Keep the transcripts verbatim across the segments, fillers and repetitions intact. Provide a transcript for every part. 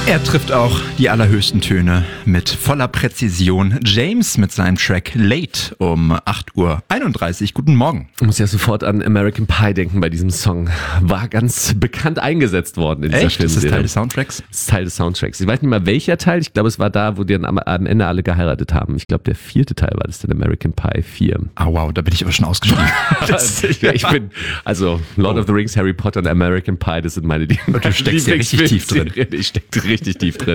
Er trifft auch die allerhöchsten Töne mit voller Präzision. James mit seinem Track Late um acht Uhr einunddreißig. Guten Morgen. Ich muss ja sofort an American Pie denken bei diesem Song. War ganz bekannt eingesetzt worden in dieser Echt? Ist das Teil des Soundtracks? Das ist Teil des Soundtracks. Ich weiß nicht mal welcher Teil. Ich glaube, es war da, wo die dann am, am Ende alle geheiratet haben. Ich glaube, der vierte Teil war das dann American Pie vier. Ah, oh, wow, da bin ich aber schon ausgestiegen. Ich bin, also Lord oh. of the Rings, Harry Potter und American Pie, das sind meine Dinge. Du steckst ja richtig tief drin. Ich steck richtig tief drin.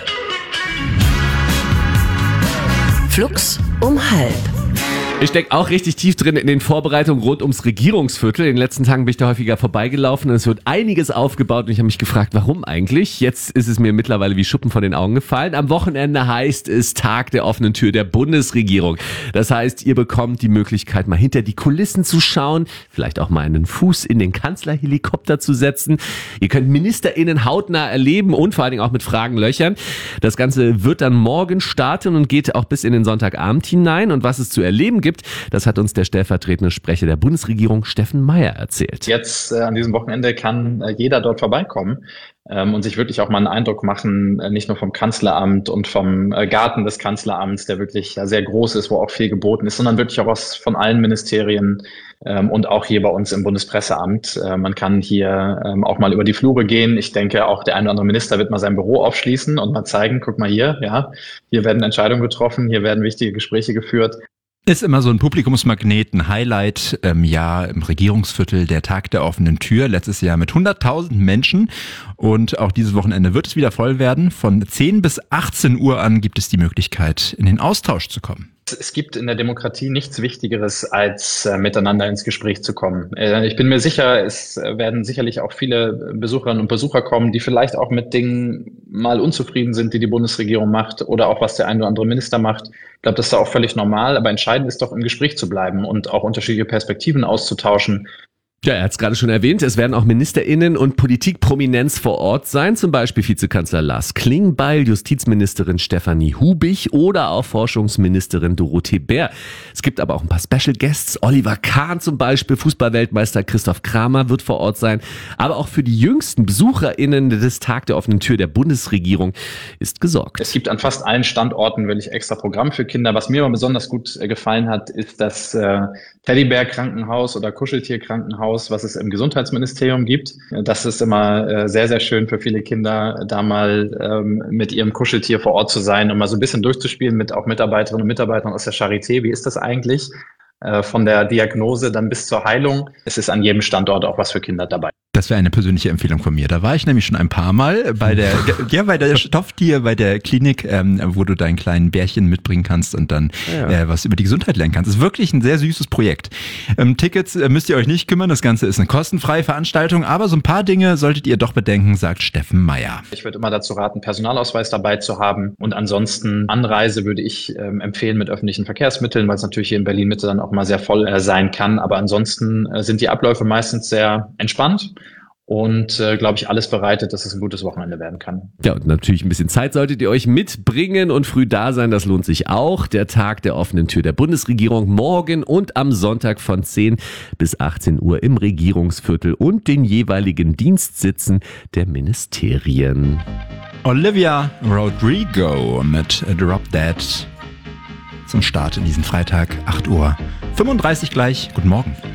Flux um halb. Ich stecke auch richtig tief drin in den Vorbereitungen rund ums Regierungsviertel. In den letzten Tagen bin ich da häufiger vorbeigelaufen und es wird einiges aufgebaut und ich habe mich gefragt, warum eigentlich? Jetzt ist es mir mittlerweile wie Schuppen von den Augen gefallen. Am Wochenende heißt es Tag der offenen Tür der Bundesregierung. Das heißt, ihr bekommt die Möglichkeit, mal hinter die Kulissen zu schauen, vielleicht auch mal einen Fuß in den Kanzlerhelikopter zu setzen. Ihr könnt MinisterInnen hautnah erleben und vor allen Dingen auch mit Fragen löchern. Das Ganze wird dann morgen starten und geht auch bis in den Sonntagabend hinein. Und was es zu erleben gibt, das hat uns der stellvertretende Sprecher der Bundesregierung, Steffen Meier, erzählt. Jetzt äh, an diesem Wochenende kann äh, jeder dort vorbeikommen ähm, und sich wirklich auch mal einen Eindruck machen, äh, nicht nur vom Kanzleramt und vom äh, Garten des Kanzleramts, der wirklich ja, sehr groß ist, wo auch viel geboten ist, sondern wirklich auch aus von allen Ministerien ähm, und auch hier bei uns im Bundespresseamt. Äh, man kann hier ähm, auch mal über die Flure gehen. Ich denke, auch der ein oder andere Minister wird mal sein Büro aufschließen und mal zeigen, guck mal hier, ja, hier werden Entscheidungen getroffen, hier werden wichtige Gespräche geführt. Ist immer so ein Publikumsmagnet, ein Highlight im Jahr im Regierungsviertel, der Tag der offenen Tür, letztes Jahr mit hunderttausend Menschen und auch dieses Wochenende wird es wieder voll werden. Von zehn bis achtzehn Uhr an gibt es die Möglichkeit, in den Austausch zu kommen. Es gibt in der Demokratie nichts Wichtigeres, als äh, miteinander ins Gespräch zu kommen. Äh, ich bin mir sicher, es werden sicherlich auch viele Besucherinnen und Besucher kommen, die vielleicht auch mit Dingen mal unzufrieden sind, die die Bundesregierung macht oder auch was der ein oder andere Minister macht. Ich glaube, das ist auch völlig normal, aber entscheidend ist doch, im Gespräch zu bleiben und auch unterschiedliche Perspektiven auszutauschen. Ja, er hat es gerade schon erwähnt, es werden auch MinisterInnen und Politikprominenz vor Ort sein, zum Beispiel Vizekanzler Lars Klingbeil, Justizministerin Stefanie Hubich oder auch Forschungsministerin Dorothee Bär. Es gibt aber auch ein paar Special Guests, Oliver Kahn zum Beispiel, Fußballweltmeister Christoph Kramer wird vor Ort sein, aber auch für die jüngsten BesucherInnen des Tag der offenen Tür der Bundesregierung ist gesorgt. Es gibt an fast allen Standorten wirklich extra Programm für Kinder. Was mir aber besonders gut äh, gefallen hat, ist das äh, Teddybär-Krankenhaus oder Kuscheltier-Krankenhaus, was es im Gesundheitsministerium gibt. Das ist immer äh, sehr, sehr schön für viele Kinder, da mal ähm, mit ihrem Kuscheltier vor Ort zu sein und mal so ein bisschen durchzuspielen mit auch Mitarbeiterinnen und Mitarbeitern aus der Charité. Wie ist das eigentlich? Äh, von der Diagnose dann bis zur Heilung. Es ist an jedem Standort auch was für Kinder dabei. Das wäre eine persönliche Empfehlung von mir. Da war ich nämlich schon ein paar Mal bei der, ja, bei der Stofftier, bei der Klinik, ähm, wo du deinen kleinen Bärchen mitbringen kannst und dann ja. äh, was über die Gesundheit lernen kannst. Das ist wirklich ein sehr süßes Projekt. Ähm, Tickets äh, müsst ihr euch nicht kümmern. Das Ganze ist eine kostenfreie Veranstaltung, aber so ein paar Dinge solltet ihr doch bedenken, sagt Steffen Meier. Ich würde immer dazu raten, Personalausweis dabei zu haben und ansonsten Anreise würde ich ähm, empfehlen mit öffentlichen Verkehrsmitteln, weil es natürlich hier in Berlin Mitte dann auch mal sehr voll äh, sein kann. Aber ansonsten äh, sind die Abläufe meistens sehr entspannt. Und, äh, glaube ich, alles bereitet, dass es ein gutes Wochenende werden kann. Ja, und natürlich ein bisschen Zeit solltet ihr euch mitbringen und früh da sein, das lohnt sich auch. Der Tag der offenen Tür der Bundesregierung morgen und am Sonntag von zehn bis achtzehn Uhr im Regierungsviertel und den jeweiligen Dienstsitzen der Ministerien. Olivia Rodrigo mit Drop Dead zum Start in diesen Freitag, acht Uhr fünfunddreißig gleich. Guten Morgen.